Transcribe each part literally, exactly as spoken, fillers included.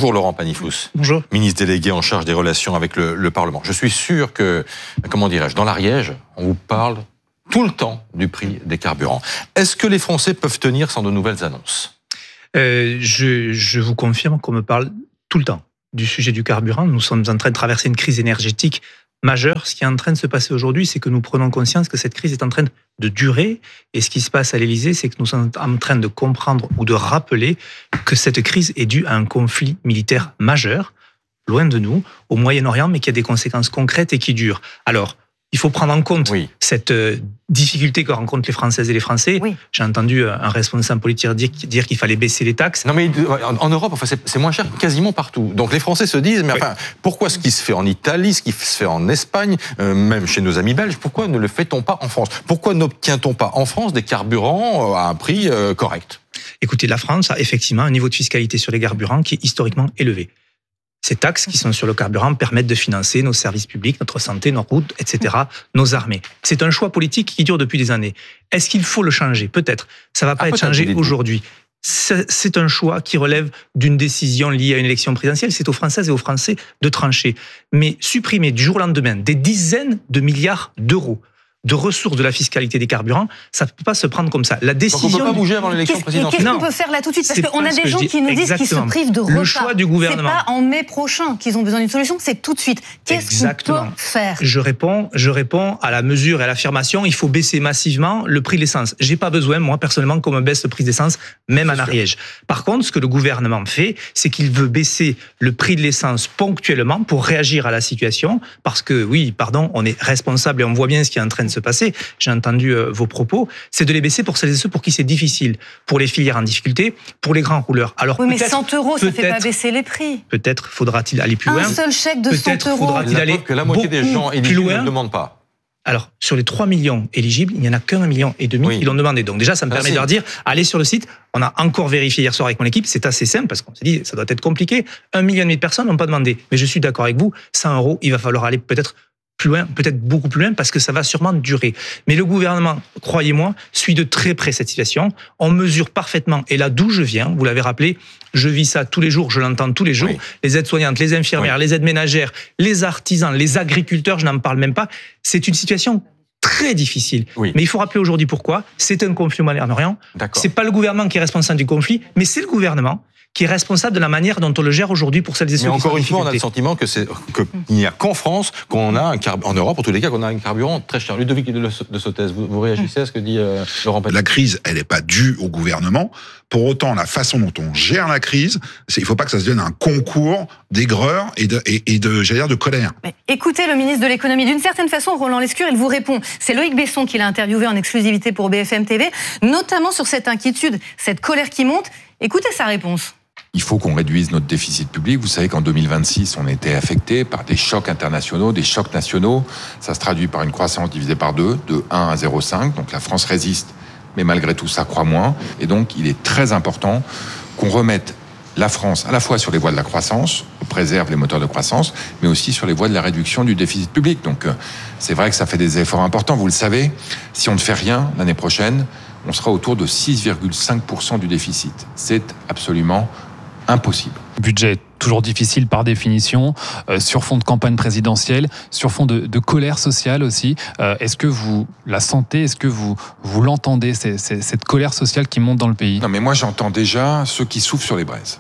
Bonjour Laurent Panifous. Bonjour. Ministre délégué en charge des relations avec le, le Parlement. Je suis sûr que, comment dirais-je, dans l'Ariège, on vous parle tout le temps du prix des carburants. Est-ce que les Français peuvent tenir sans de nouvelles annonces ? euh, je, je vous confirme qu'on me parle tout le temps du sujet du carburant. Nous sommes en train de traverser une crise énergétique majeure. Ce qui est en train de se passer aujourd'hui, c'est que nous prenons conscience que cette crise est en train de durer. Et ce qui se passe à l'Élysée, c'est que nous sommes en train de comprendre ou de rappeler que cette crise est due à un conflit militaire majeur, loin de nous, au Moyen-Orient, mais qui a des conséquences concrètes et qui durent. Alors, il faut prendre en compte oui. cette difficulté que rencontrent les Françaises et les Français. Oui. J'ai entendu un responsable politique dire, dire qu'il fallait baisser les taxes. Non mais en Europe, enfin, c'est, c'est moins cher quasiment partout. Donc les Français se disent, mais oui. enfin, pourquoi ce qui se fait en Italie, ce qui se fait en Espagne, euh, même chez nos amis belges, pourquoi ne le fait-on pas en France ? Pourquoi n'obtient-on pas en France des carburants à un prix euh, correct ? Écoutez, la France a effectivement un niveau de fiscalité sur les carburants qui est historiquement élevé. Ces taxes qui sont sur le carburant permettent de financer nos services publics, notre santé, nos routes, et cetera, nos armées. C'est un choix politique qui dure depuis des années. Est-ce qu'il faut le changer ? Peut-être. Ça ne va pas ah, être changé aujourd'hui. C'est un choix qui relève d'une décision liée à une élection présidentielle. C'est aux Françaises et aux Français de trancher. Mais supprimer du jour au lendemain des dizaines de milliards d'euros de ressources de la fiscalité des carburants, ça ne peut pas se prendre comme ça. La décision. Donc on ne peut pas bouger avant l'élection qu'est-ce, présidentielle. Qu'est-ce qu'on peut faire là tout de suite ? Parce qu'on a des gens qui nous disent qu'ils se privent de repas. Le choix du gouvernement. C'est pas en mai prochain qu'ils ont besoin d'une solution, c'est tout de suite. Qu'est-ce Exactement. qu'on peut faire ? Je réponds, je réponds à la mesure et à l'affirmation. Il faut baisser massivement le prix de l'essence. J'ai pas besoin, moi personnellement, qu'on me baisse le prix de l'essence, même c'est en Ariège. Par contre, ce que le gouvernement fait, c'est qu'il veut baisser le prix de l'essence ponctuellement pour réagir à la situation. Parce que oui, pardon, on est responsable et on voit bien ce qui est en train de se passer. J'ai entendu euh, vos propos, c'est de les baisser pour celles et ceux pour qui c'est difficile, pour les filières en difficulté, pour les grands rouleurs. Alors oui, mais cent euros, ça ne fait pas baisser les prix. Peut-être faudra-t-il aller plus Un loin. Un seul chèque de peut-être cent euros. Faudra-t-il aller que la moitié des gens éligibles ne le demandent pas. Alors, sur les trois millions éligibles, il n'y en a qu'un million et demi oui. qui l'ont demandé. Donc déjà, ça me Merci. permet de leur dire, allez sur le site. On a encore vérifié hier soir avec mon équipe, c'est assez simple parce qu'on s'est dit, ça doit être compliqué. Un million et demi de personnes n'ont pas demandé. Mais je suis d'accord avec vous, cent euros, il va falloir aller peut-être plus loin, peut-être beaucoup plus loin, parce que ça va sûrement durer. Mais le gouvernement, croyez-moi, suit de très près cette situation. On mesure parfaitement, et là d'où je viens, vous l'avez rappelé, je vis ça tous les jours, je l'entends tous les jours, oui. les aides-soignantes, les infirmières, oui. les aides-ménagères, les artisans, les agriculteurs, je n'en parle même pas. C'est une situation très difficile. Oui. Mais il faut rappeler aujourd'hui pourquoi. C'est un conflit au Moyen-Orient. C'est pas le gouvernement qui est responsable du conflit, mais c'est le gouvernement qui est responsable de la manière dont on le gère aujourd'hui pour celles et ceux Mais qui sont en encore une fois, on a le difficulté. sentiment que c'est qu'il n'y a qu'en France qu'on a un carburant, en Europe, en tous les cas, qu'on a un carburant très cher. Ludovic de, de Sottès, vous, vous réagissez à ce que dit euh, Laurent Panifous ? La crise, elle n'est pas due au gouvernement. Pour autant, la façon dont on gère la crise, c'est, il ne faut pas que ça se devienne un concours d'aigreur et de, et, et de, j'allais dire, de colère. Mais écoutez le ministre de l'économie. D'une certaine façon, Roland Lescure, il vous répond. C'est Loïc Besson qui l'a interviewé en exclusivité pour B F M T V, notamment sur cette inquiétude, cette colère qui monte. Écoutez sa réponse. Il faut qu'on réduise notre déficit public. Vous savez qu'en deux mille vingt-six, on était affecté par des chocs internationaux, des chocs nationaux. Ça se traduit par une croissance divisée par deux, de un à zéro virgule cinq. Donc la France résiste, mais malgré tout, ça croît moins. Et donc, il est très important qu'on remette la France à la fois sur les voies de la croissance, on préserve les moteurs de croissance, mais aussi sur les voies de la réduction du déficit public. Donc, c'est vrai que ça fait des efforts importants. Vous le savez, si on ne fait rien l'année prochaine, on sera autour de six virgule cinq pour cent du déficit. C'est absolument impossible. Budget toujours difficile par définition, euh, sur fond de campagne présidentielle, sur fond de, de colère sociale aussi. Euh, est-ce que vous la sentez ? Est-ce que vous, vous l'entendez, c'est, c'est, cette colère sociale qui monte dans le pays ? Non, mais moi j'entends déjà ceux qui souffrent sur les braises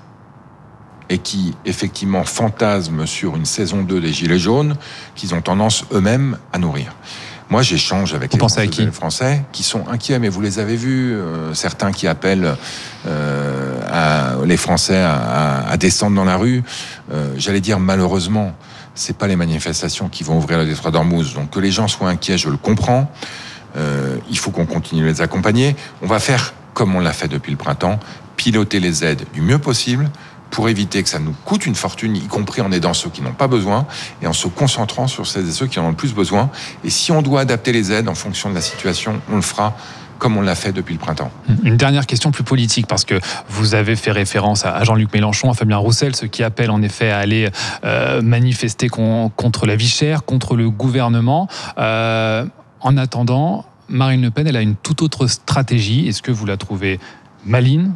et qui effectivement fantasment sur une saison deux des Gilets jaunes qu'ils ont tendance eux-mêmes à nourrir. Moi, j'échange avec vous les Français, Français qui sont inquiets, mais vous les avez vus, euh, certains qui appellent euh, à, les Français à, à, à descendre dans la rue. Euh, j'allais dire, malheureusement, c'est pas les manifestations qui vont ouvrir le détroit d'Ormuz. Donc que les gens soient inquiets, je le comprends. Euh, il faut qu'on continue de les accompagner. On va faire comme on l'a fait depuis le printemps, piloter les aides du mieux possible, pour éviter que ça nous coûte une fortune, y compris en aidant ceux qui n'ont pas besoin, et en se concentrant sur celles et ceux qui en ont le plus besoin. Et si on doit adapter les aides en fonction de la situation, on le fera comme on l'a fait depuis le printemps. Une dernière question plus politique, parce que vous avez fait référence à Jean-Luc Mélenchon, à Fabien Roussel, ceux qui appellent en effet à aller euh, manifester con, contre la vie chère, contre le gouvernement. Euh, en attendant, Marine Le Pen, elle a une toute autre stratégie. Est-ce que vous la trouvez maligne,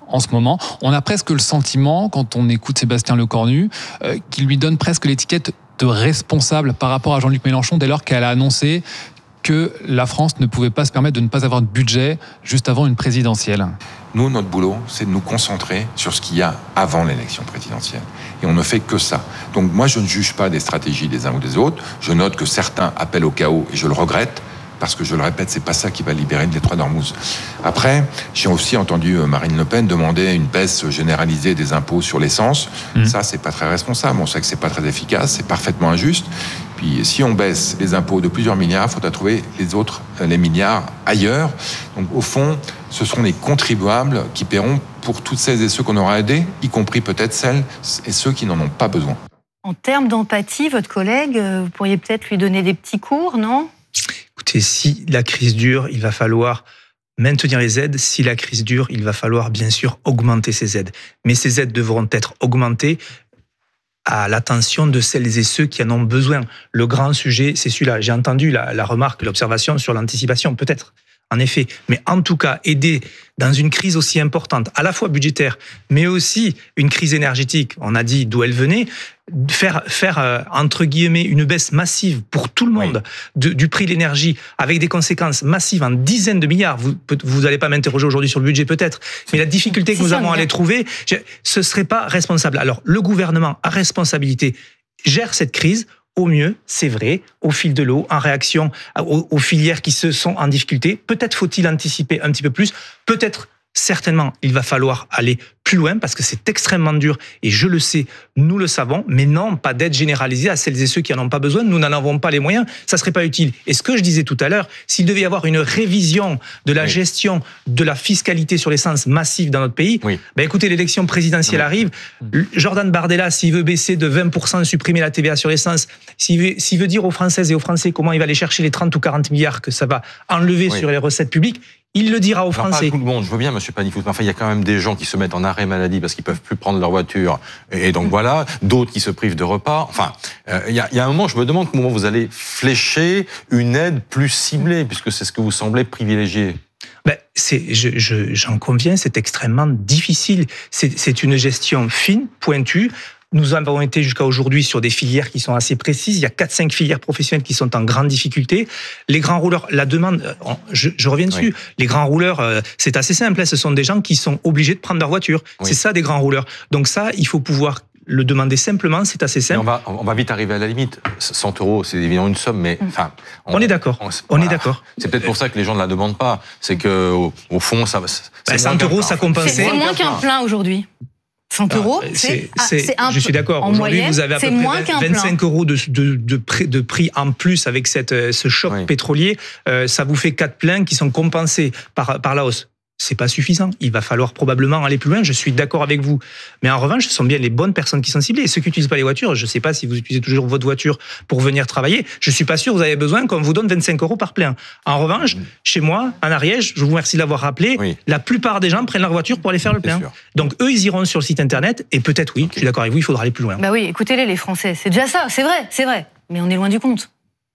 en ce moment. On a presque le sentiment, quand on écoute Sébastien Lecornu, euh, qu'il lui donne presque l'étiquette de responsable par rapport à Jean-Luc Mélenchon dès lors qu'elle a annoncé que la France ne pouvait pas se permettre de ne pas avoir de budget juste avant une présidentielle. Nous, notre boulot, c'est de nous concentrer sur ce qu'il y a avant l'élection présidentielle. Et on ne fait que ça. Donc moi, je ne juge pas des stratégies des uns ou des autres. Je note que certains appellent au chaos, et je le regrette, parce que je le répète, c'est pas ça qui va libérer le détroit d'Ormuz. Après, j'ai aussi entendu Marine Le Pen demander une baisse généralisée des impôts sur l'essence. Mmh. Ça, c'est pas très responsable. On sait que c'est pas très efficace, c'est parfaitement injuste. Puis, si on baisse les impôts de plusieurs milliards, il faudra trouver les autres, les milliards ailleurs. Donc, au fond, ce seront les contribuables qui paieront pour toutes celles et ceux qu'on aura aidés, y compris peut-être celles et ceux qui n'en ont pas besoin. En termes d'empathie, votre collègue, vous pourriez peut-être lui donner des petits cours, non ? Écoutez, si la crise dure, il va falloir maintenir les aides. Si la crise dure, il va falloir bien sûr augmenter ces aides. Mais ces aides devront être augmentées à l'attention de celles et ceux qui en ont besoin. Le grand sujet, c'est celui-là. J'ai entendu la, la remarque, l'observation sur l'anticipation, peut-être, en effet. Mais en tout cas, aider dans une crise aussi importante, à la fois budgétaire, mais aussi une crise énergétique, on a dit d'où elle venait, faire, faire euh, entre guillemets, une baisse massive pour tout le monde oui. de, du prix de l'énergie, avec des conséquences massives en dizaines de milliards. Vous vous n'allez pas m'interroger aujourd'hui sur le budget peut-être, mais la difficulté que nous avons à les trouver, ce ne serait pas responsable. Alors, le gouvernement a responsabilité, gère cette crise, au mieux, c'est vrai, au fil de l'eau, en réaction aux, aux filières qui se sont en difficulté. Peut-être faut-il anticiper un petit peu plus. Peut-être, certainement, il va falloir aller plus loin parce que c'est extrêmement dur et je le sais, nous le savons, mais non, pas d'aide généralisée à celles et ceux qui n'en ont pas besoin. Nous n'en avons pas les moyens, ça serait pas utile. Et ce que je disais tout à l'heure, s'il devait y avoir une révision de la oui. gestion de la fiscalité sur l'essence massive dans notre pays, oui. ben écoutez, l'élection présidentielle oui. arrive. Jordan Bardella, s'il veut baisser de vingt pour cent, supprimer la T V A sur l'essence, s'il veut, s'il veut dire aux Françaises et aux Français comment il va aller chercher les trente ou quarante milliards que ça va enlever oui. sur les recettes publiques, il le dira aux Alors, Français. Pas tout le monde, je veux bien, monsieur Panifoot, mais enfin, il y a quand même des gens qui se mettent en arrêt maladie parce qu'ils peuvent plus prendre leur voiture. Et donc voilà, d'autres qui se privent de repas. Enfin, euh, il y a, il y a un moment, je me demande comment vous allez flécher une aide plus ciblée, puisque c'est ce que vous semblez privilégier. Ben, c'est, je, je, j'en conviens, c'est extrêmement difficile. C'est, c'est une gestion fine, pointue. Nous avons été jusqu'à aujourd'hui sur des filières qui sont assez précises. Il y a quatre cinq filières professionnelles qui sont en grande difficulté. Les grands rouleurs, la demande, je, je reviens dessus, oui. les grands rouleurs, c'est assez simple, ce sont des gens qui sont obligés de prendre leur voiture. Oui. C'est ça des grands rouleurs. Donc ça, il faut pouvoir le demander simplement, c'est assez simple. On va, on va vite arriver à la limite. cent euros, c'est évidemment une somme, mais enfin. On, on est d'accord. On, on voilà. est d'accord. C'est peut-être pour ça que les gens ne la demandent pas. C'est que au, au fond, ça. Bah, cent euros, ça compense. C'est, c'est moins qu'un plein aujourd'hui. cent euros, c'est, c'est, c'est, c'est un je suis d'accord. En Aujourd'hui, moyenne, vous avez à peu près vingt-cinq euros de, de, de, prix, de prix en plus avec cette, ce choc oui. pétrolier. Euh, ça vous fait quatre pleins qui sont compensés par, par la hausse. C'est pas suffisant. Il va falloir probablement aller plus loin. Je suis d'accord avec vous. Mais en revanche, ce sont bien les bonnes personnes qui sont ciblées. Et ceux qui n'utilisent pas les voitures, je ne sais pas si vous utilisez toujours votre voiture pour venir travailler. Je suis pas sûr que vous avez besoin qu'on vous donne vingt-cinq euros par plein. En revanche, mmh. chez moi, en Ariège, je vous remercie de l'avoir rappelé, oui. la plupart des gens prennent leur voiture pour aller faire le plein. Donc eux, ils iront sur le site internet et peut-être, oui, okay. je suis d'accord avec vous, il faudra aller plus loin. Bah oui, écoutez-les, les Français. C'est déjà ça. C'est vrai, c'est vrai. Mais on est loin du compte.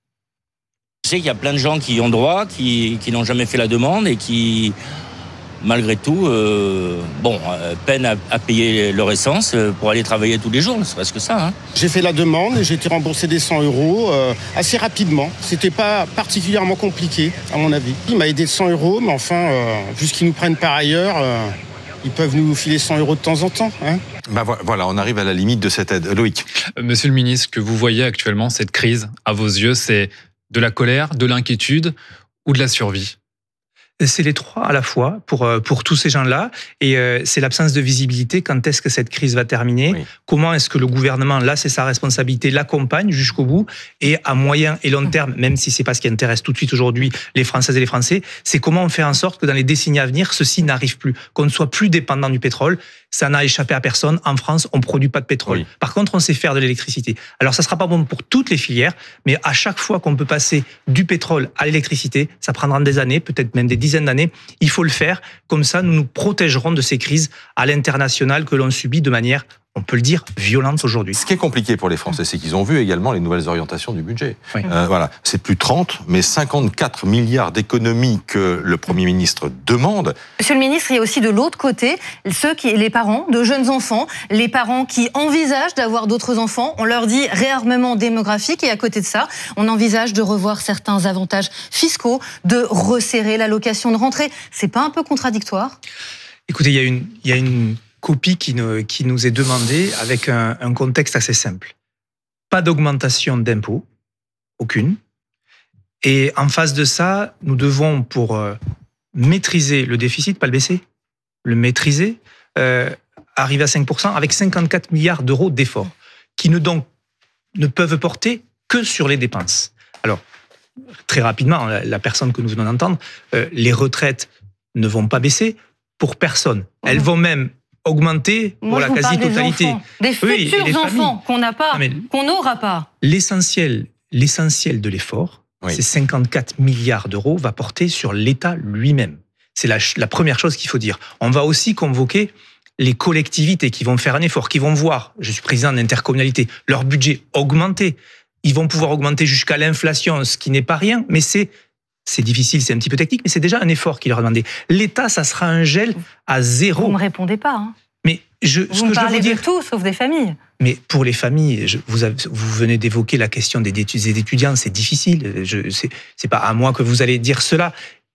Je sais qu'il y a plein de gens qui ont droit, qui, qui n'ont jamais fait la demande et qui... malgré tout, euh, bon, euh, peine à, à payer leur essence euh, pour aller travailler tous les jours, c'est presque ça. Hein. J'ai fait la demande et j'ai été remboursé des cent euros euh, assez rapidement. C'était pas particulièrement compliqué, à mon avis. Il m'a aidé de cent euros, mais enfin, euh, vu ce qu'ils nous prennent par ailleurs, euh, ils peuvent nous filer cent euros de temps en temps. Hein. Bah voilà, on arrive à la limite de cette aide. Loïc. Monsieur le ministre, que vous voyez actuellement, cette crise, à vos yeux, c'est de la colère, de l'inquiétude ou de la survie ? C'est les trois à la fois pour pour tous ces gens-là et euh, c'est l'absence de visibilité. Quand est-ce que cette crise va terminer ? Oui. Comment est-ce que le gouvernement, là c'est sa responsabilité, l'accompagne jusqu'au bout et à moyen et long terme, même si c'est pas ce qui intéresse tout de suite aujourd'hui les Françaises et les Français, c'est comment on fait en sorte que dans les décennies à venir, ceci n'arrive plus, qu'on ne soit plus dépendant du pétrole. Ça n'a échappé à personne. En France, on produit pas de pétrole. Oui. Par contre, on sait faire de l'électricité. Alors ça sera pas bon pour toutes les filières, mais à chaque fois qu'on peut passer du pétrole à l'électricité, ça prendra des années, peut-être même des dizaines d'années. Il faut le faire. Comme ça, nous nous protégerons de ces crises à l'international que l'on subit de manière on peut le dire, violentes aujourd'hui. Ce qui est compliqué pour les Français, c'est qu'ils ont vu également les nouvelles orientations du budget. Oui. Euh, voilà, c'est plus trente, mais cinquante-quatre milliards d'économies que le Premier ministre demande. Monsieur le ministre, il y a aussi de l'autre côté ceux qui, les parents de jeunes enfants, les parents qui envisagent d'avoir d'autres enfants. On leur dit réarmement démographique et à côté de ça, on envisage de revoir certains avantages fiscaux, de resserrer l'allocation de rentrée. C'est pas un peu contradictoire ? Écoutez, il y a une, il y a une copie qui nous, qui nous est demandée avec un, un contexte assez simple. Pas d'augmentation d'impôts, aucune. Et en face de ça, nous devons, pour euh, maîtriser le déficit, pas le baisser, le maîtriser, euh, arriver à cinq pour cent avec cinquante-quatre milliards d'euros d'efforts, qui ne, donc, ne peuvent porter que sur les dépenses. Alors, très rapidement, la, la personne que nous venons d'entendre, euh, les retraites ne vont pas baisser pour personne. Elles vont même augmenter pour Moi, la je vous parle quasi-totalité. Des, enfants, des futurs oui, enfants qu'on n'a pas, non, mais qu'on n'aura pas. L'essentiel, l'essentiel de l'effort, oui. ces cinquante-quatre milliards d'euros, va porter sur l'État lui-même. C'est la, la première chose qu'il faut dire. On va aussi convoquer les collectivités qui vont faire un effort, qui vont voir, je suis président d'intercommunalité, leur budget augmenter. Ils vont pouvoir augmenter jusqu'à l'inflation, ce qui n'est pas rien, mais c'est C'est difficile, c'est un petit peu technique, mais c'est déjà un effort qu'il leur a demandé. L'État, ça sera un gel à zéro. Vous ne me répondez pas. Hein. Mais je, vous ce me que je veux parlez dire, de tout, sauf des familles. mais pour les familles, je, vous, avez, vous venez d'évoquer la question des, des étudiants, c'est difficile. Je, c'est, c'est pas à moi que vous allez dire cela.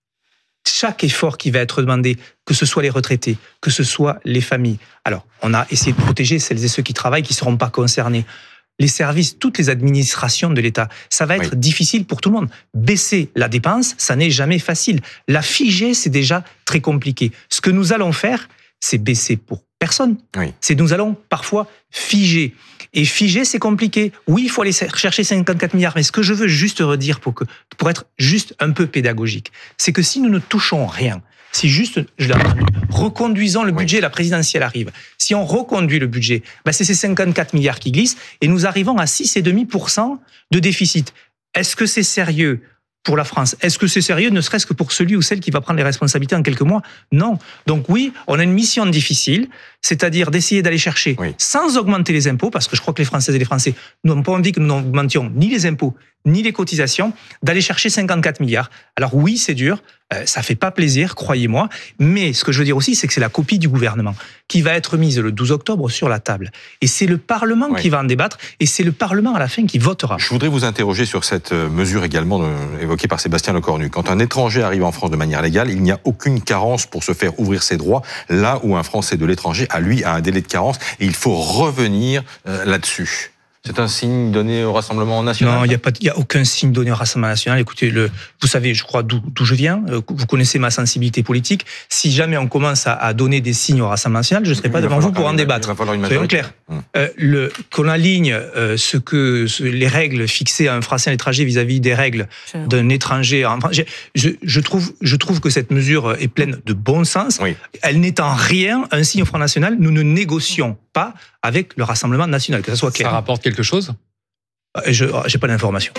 Chaque effort qui va être demandé, que ce soit les retraités, que ce soit les familles. Alors, on a essayé de protéger celles et ceux qui travaillent, qui ne seront pas concernés. Les services, toutes les administrations de l'État, ça va être oui. difficile pour tout le monde. Baisser la dépense, ça n'est jamais facile. La figer, c'est déjà très compliqué. Ce que nous allons faire, c'est baisser pour personne. Oui. C'est nous allons parfois figer. Et figer, c'est compliqué. Oui, il faut aller chercher cinquante-quatre milliards, mais ce que je veux juste redire pour, que, pour être juste un peu pédagogique, c'est que si nous ne touchons rien, si juste, je l'ai entendu, reconduisons le budget, oui. la présidentielle arrive. Si on reconduit le budget, ben c'est ces cinquante-quatre milliards qui glissent et nous arrivons à six virgule cinq pour cent de déficit. Est-ce que c'est sérieux pour la France? Est-ce que c'est sérieux, ne serait-ce que pour celui ou celle qui va prendre les responsabilités en quelques mois? Non. Donc oui, on a une mission difficile, c'est-à-dire d'essayer d'aller chercher, oui. sans augmenter les impôts, parce que je crois que les Françaises et les Français n'ont pas envie que nous n'augmentions ni les impôts, ni les cotisations, d'aller chercher cinquante-quatre milliards. Alors oui, c'est dur, euh, ça fait pas plaisir, croyez-moi, mais ce que je veux dire aussi, c'est que c'est la copie du gouvernement qui va être mise le douze octobre sur la table. Et c'est le Parlement oui. qui va en débattre, et c'est le Parlement à la fin qui votera. Je voudrais vous interroger sur cette mesure également de, évoquée par Sébastien Lecornu. Quand un étranger arrive en France de manière légale, il n'y a aucune carence pour se faire ouvrir ses droits, là où un Français de l'étranger, à lui, a un délai de carence, et il faut revenir euh, là-dessus. C'est un signe donné au Rassemblement national? Non, il n'y a, a aucun signe donné au Rassemblement national. Écoutez, le, vous savez, je crois, d'où, d'où je viens. Vous connaissez ma sensibilité politique. Si jamais on commence à, à donner des signes au Rassemblement national, je ne serai pas devant vous pour en débattre. Soyons clairs. Hum. Euh, le, qu'on aligne euh, ce que, ce, les règles fixées à un Français à l'étranger vis-à-vis des règles d'un étranger en France, je, je, trouve, je trouve que cette mesure est pleine de bon sens. Oui. Elle n'est en rien un signe au Front national. Nous ne négocions pas avec le Rassemblement national, que ça soit clair. Ça rapporte quelque chose ? Je n'ai pas d'informations.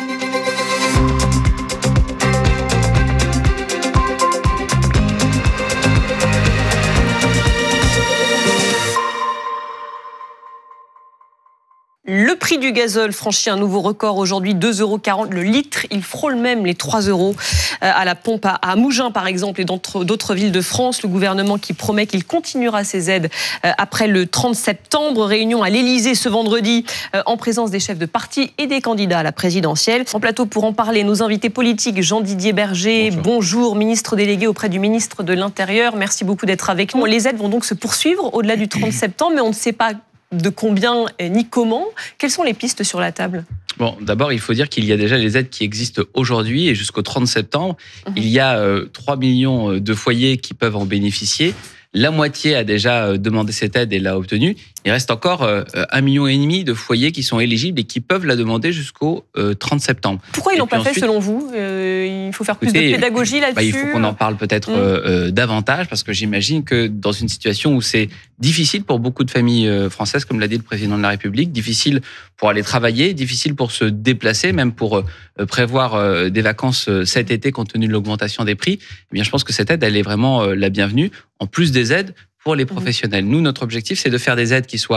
Le prix du gazole franchit un nouveau record aujourd'hui, deux euros quarante le litre. Il frôle même les trois euros à la pompe à Mougins, par exemple, et dans d'autres villes de France. Le gouvernement qui promet qu'il continuera ses aides après le trente septembre. Réunion à l'Élysée ce vendredi en présence des chefs de parti et des candidats à la présidentielle. En plateau pour en parler, nos invités politiques, Jean-Didier Berger, bonjour. bonjour, ministre délégué auprès du ministre de l'Intérieur. Merci beaucoup d'être avec nous. Les aides vont donc se poursuivre au-delà du trente septembre, mais on ne sait pas de combien ni comment. Quelles sont les pistes sur la table ? Bon, d'abord, il faut dire qu'il y a déjà les aides qui existent aujourd'hui et jusqu'au trente septembre. Mmh. Il y a euh, trois millions de foyers qui peuvent en bénéficier. La moitié a déjà demandé cette aide et l'a obtenue. Il reste encore un million et demi de foyers qui sont éligibles et qui peuvent la demander jusqu'au trente septembre. Pourquoi ils l'ont pas ensuite, fait selon vous ? euh, Il faut faire plus écoutez, de pédagogie là-dessus. Bah, il faut qu'on en parle peut-être mmh. euh, davantage parce que j'imagine que dans une situation où c'est difficile pour beaucoup de familles françaises, comme l'a dit le président de la République, difficile pour aller travailler, difficile pour se déplacer, même pour euh, prévoir euh, des vacances cet été compte tenu de l'augmentation des prix, eh bien je pense que cette aide elle est vraiment euh, la bienvenue. En plus des aides pour les professionnels. Nous, notre objectif, c'est de faire des aides qui soient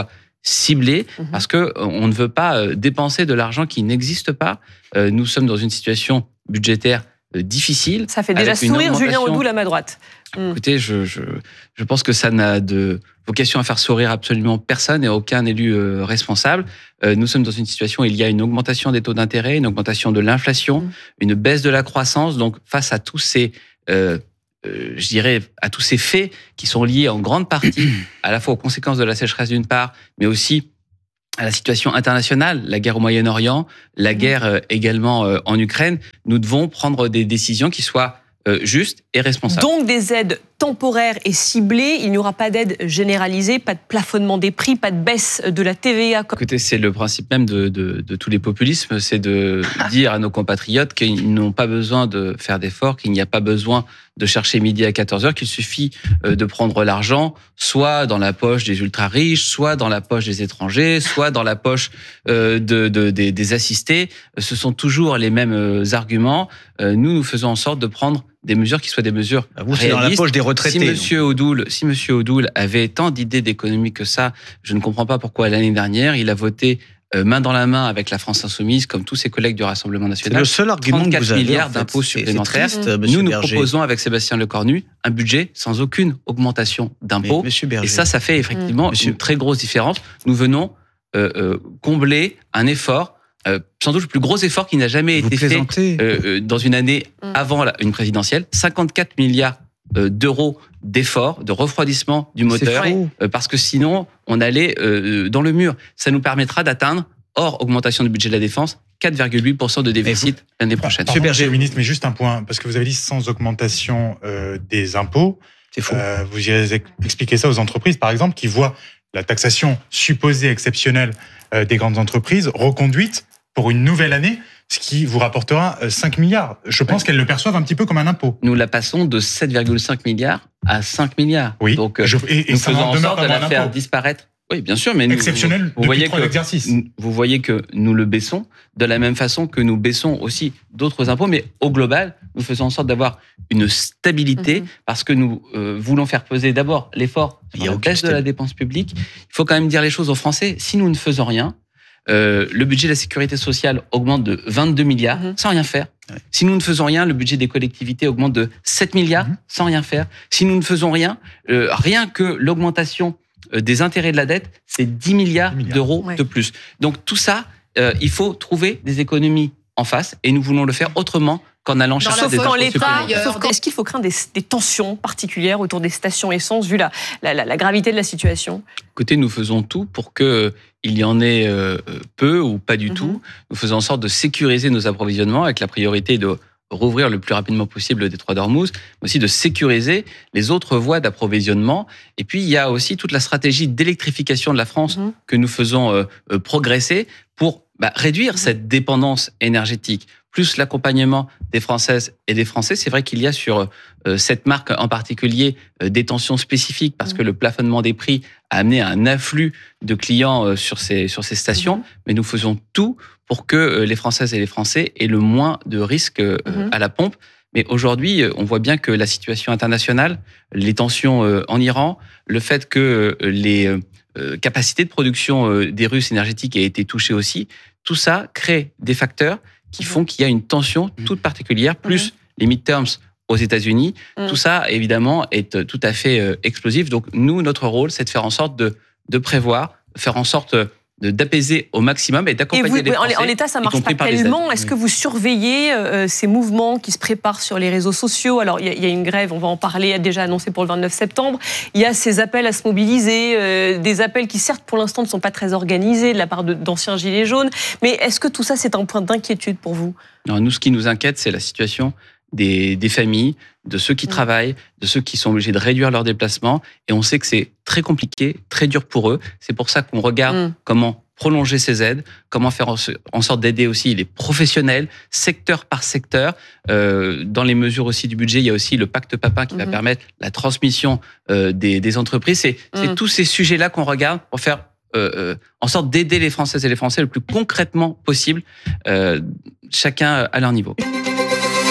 ciblée, Mhm. parce que euh, on ne veut pas euh, dépenser de l'argent qui n'existe pas. Euh, nous sommes dans une situation budgétaire euh, difficile. Ça fait déjà avec une sourire Julien augmentation- Audoul à ma droite. Mm. Écoutez, je, je, je pense que ça n'a de vocation à faire sourire absolument personne et aucun élu euh, responsable. Euh, nous sommes dans une situation où il y a une augmentation des taux d'intérêt, une augmentation de l'inflation, Mm. une baisse de la croissance. Donc, face à tous ces, euh, euh, je dirais, à tous ces faits qui sont liés en grande partie à la fois aux conséquences de la sécheresse d'une part, mais aussi à la situation internationale, la guerre au Moyen-Orient, la guerre euh, également euh, en Ukraine, nous devons prendre des décisions qui soient euh, justes et responsables. Donc des aides temporaires et ciblées, il n'y aura pas d'aide généralisée, pas de plafonnement des prix, pas de baisse de la T V A. Écoutez, c'est le principe même de, de, de tous les populismes, c'est de dire à nos compatriotes qu'ils n'ont pas besoin de faire d'efforts, qu'il n'y a pas besoin de chercher midi à quatorze heures, qu'il suffit de prendre l'argent, soit dans la poche des ultra-riches, soit dans la poche des étrangers, soit dans la poche de, de, des, des assistés. Ce sont toujours les mêmes arguments. Nous, nous faisons en sorte de prendre des mesures qui soient des mesures Vous, c'est dans la poche des retraités. Si Monsieur Audoul, si Monsieur Audoul avait tant d'idées d'économie que ça, je ne comprends pas pourquoi l'année dernière il a voté euh, main dans la main avec la France insoumise, comme tous ses collègues du Rassemblement national. C'est le seul argument que vous avez, milliards en fait. d'impôts C'est- supplémentaires. c'est triste, monsieur nous nous Berger. proposons avec Sébastien Lecornu un budget sans aucune augmentation d'impôts. Mais, monsieur Berger. Et ça, ça fait effectivement Monsieur- une très grosse différence. Nous venons euh, euh, combler un effort. Euh, sans doute le plus gros effort qui n'a jamais Vous été fait plaisantez. euh, euh, dans une année Mm. avant la- une présidentielle. cinquante-quatre milliards euh, d'euros d'efforts, de refroidissement du moteur, C'est faux. euh, parce que sinon on allait euh, dans le mur. Ça nous permettra d'atteindre, hors augmentation du budget de la défense, quatre virgule huit pour cent de déficit l'année prochaine. Monsieur Pardon, Berger. Monsieur le ministre, mais juste un point, parce que vous avez dit sans augmentation euh, des impôts. C'est faux. Euh, vous irez ex- expliquer ça aux entreprises, par exemple, qui voient la taxation supposée exceptionnelle euh, des grandes entreprises reconduite pour une nouvelle année, ce qui vous rapportera euh, cinq milliards. Je pense qu'elles le perçoivent un petit peu comme un impôt. Nous la passons de sept virgule cinq milliards à cinq milliards. Oui. Donc euh, Je- et, et nous ça faisons n'en en demeure sorte pas de la moins un faire impôt. disparaître. Oui, bien sûr, mais nous, Exceptionnel vous, vous depuis voyez trois que exercices. vous voyez que nous le baissons de la même façon que nous baissons aussi d'autres impôts, mais au global, nous faisons en sorte d'avoir une stabilité Mhm. parce que nous euh, voulons faire peser d'abord l'effort Il y sur a la aucune baisse de la stabilité. dépense publique. Il faut quand même dire les choses aux Français. Si nous ne faisons rien, euh, le budget de la sécurité sociale augmente de vingt-deux milliards Mhm. sans rien faire. Ouais. Si nous ne faisons rien, le budget des collectivités augmente de sept milliards Mhm. sans rien faire. Si nous ne faisons rien, euh, rien que l'augmentation euh, des intérêts de la dette, c'est dix milliards, dix milliards. d'euros Ouais. de plus. Donc tout ça, euh, il faut trouver des économies en face et nous voulons le faire autrement qu'en allant chercher Sauf des quand impôts l'État, supplémentaires. sauf quand- est-ce qu'il faut craindre des, des tensions particulières autour des stations essence vu la, la, la- la gravité de la situation? Écoutez, nous faisons tout pour que euh, il y en ait euh, peu ou pas du Mhm. tout. Nous faisons en sorte de sécuriser nos approvisionnements avec la priorité de rouvrir le plus rapidement possible le détroit d'Ormuz, mais aussi de sécuriser les autres voies d'approvisionnement. Et puis, il y a aussi toute la stratégie d'électrification de la France Mhm. que nous faisons euh, euh, progresser pour bah, réduire Mhm. cette dépendance énergétique, plus l'accompagnement des Françaises et des Français. C'est vrai qu'il y a sur euh, cette marque en particulier euh, des tensions spécifiques parce Mhm. que le plafonnement des prix a amené à un afflux de clients euh, sur ces, sur ces stations. Mhm. Mais nous faisons tout pour que euh, les Françaises et les Français aient le moins de risques euh, Mhm. à la pompe. Mais aujourd'hui, euh, on voit bien que la situation internationale, les tensions euh, en Iran, le fait que euh, les euh, euh, capacités de production euh, des Russes énergétiques aient été touchées aussi, tout ça crée des facteurs qui Mhm. font qu'il y a une tension toute particulière, plus les midterms aux États-Unis. Mhm. Tout ça, évidemment, est euh, tout à fait euh, explosif. Donc, nous, notre rôle, c'est de faire en sorte de, de prévoir, faire en sorte de- d'apaiser au maximum et Et d'accompagner vous, les en, Français. en l'état, ça y marche pas compris par les aides. tellement. Est-ce que vous surveillez euh, ces mouvements qui se préparent sur les réseaux sociaux? Alors, il y, a- il y a une grève, on va en parler, déjà annoncée pour le vingt-neuf septembre. Il y a ces appels à se mobiliser, euh, des appels qui, certes, pour l'instant, ne sont pas très organisés de la part de- d'anciens gilets jaunes. Mais est-ce que tout ça, c'est un point d'inquiétude pour vous? Non, nous, ce qui nous inquiète, c'est la situation des, des familles, de ceux qui Mm. travaillent, de ceux qui sont obligés de réduire leurs déplacements. Et on sait que c'est très compliqué, très dur pour eux. C'est pour ça qu'on regarde Mm. comment prolonger ces aides, comment faire en, en sorte d'aider aussi les professionnels, secteur par secteur. Euh, dans les mesures aussi du budget, il y a aussi le pacte Papin qui va Mhm. permettre la transmission euh, des, des entreprises. C'est c'est Mm. tous ces sujets-là qu'on regarde pour faire euh, euh, en sorte d'aider les Françaises et les Français le plus concrètement possible, euh, chacun à leur niveau.